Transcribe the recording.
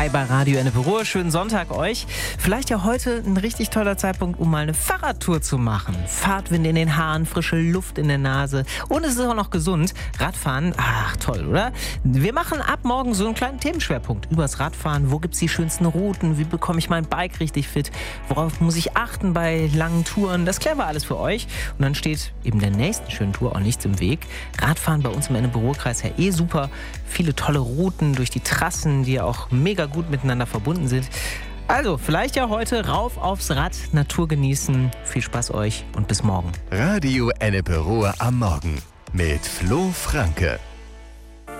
Hi bei Radio Ennepe-Ruhr. Schönen Sonntag euch. Vielleicht ja heute ein richtig toller Zeitpunkt, um mal eine Fahrradtour zu machen. Fahrtwind in den Haaren, frische Luft in der Nase und es ist auch noch gesund. Radfahren, ach toll, oder? Wir machen ab morgen so einen kleinen Themenschwerpunkt übers Radfahren. Wo gibt's die schönsten Routen? Wie bekomme ich mein Bike richtig fit? Worauf muss ich achten bei langen Touren? Das klären wir alles für euch. Und dann steht eben der nächsten schönen Tour auch nichts im Weg. Radfahren bei uns im Ennepe-Ruhr-Kreis ja super. Viele tolle Routen durch die Trassen, die ja auch mega gut miteinander verbunden sind. Also, vielleicht ja heute rauf aufs Rad, Natur genießen. Viel Spaß euch und bis morgen. Radio Ennepe-Ruhr am Morgen mit Flo Franke.